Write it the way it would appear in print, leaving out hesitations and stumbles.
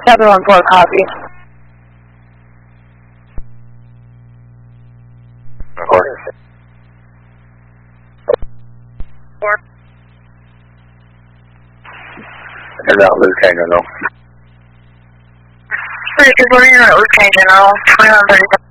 714 copy. Recording. 4. Lieutenant General. Good morning, Lieutenant General. 2137.